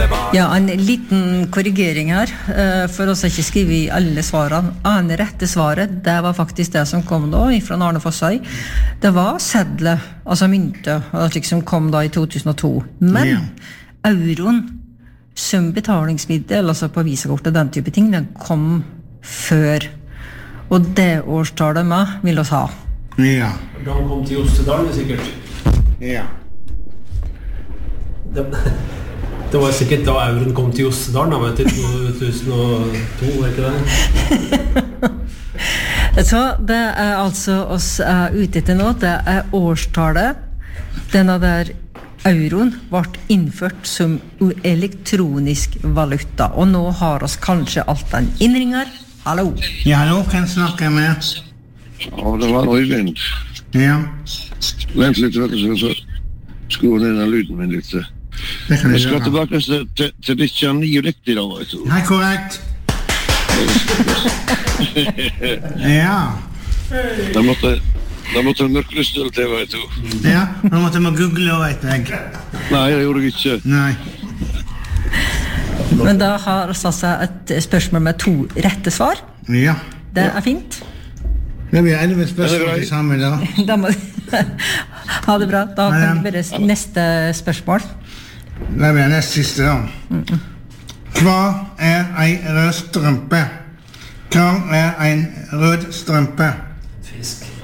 Ja, en liten korrigering her, for oss har ikke skrivet I alle svarene. Det rette svaret, det var faktisk det som kom da, fra Arne Fossøy. Det var sedler, altså mynte, slik som kom da I 2002. Men euroen, som betalingsmiddel, altså på visakortet, den type ting, den kom før. Og det årstallet med vil oss ha. Ja. Da han kom til Jostedalen, sikkert. Ja. Det var sikkert da euroen kom til Jostedalen, da, vet du, 2002, var ikke det? Så det altså oss ute etter nå, det årstallet. Denne der euroen ble innført som elektronisk valuta, og nå har oss kanskje alt den innringer. Hallo? Ja, hallo, kan jeg snakke med? Ja, det var Øyvind. Ja. Vent litt, vet du, så skru ned den lyden min litt. Det kan Jeg jeg skal gjøre. tilbake til 1999 da, vet du. Hei, korrekt. Ja. Da måtte en mørklystøl til, vet du. Ja, nå måtte jeg google, vet jeg. Nei, det gjorde jeg ikke. Nei. Men da har oss altså et spørsmål med 2 rette svar. Ja. Det fint. Det blir 11 spørsmål til sammen da. Da må ha det bra. Da kan vi bare neste spørsmål. Det blir nest siste da. Hva en rød strømpe? Hva en rød strømpe? Fisk.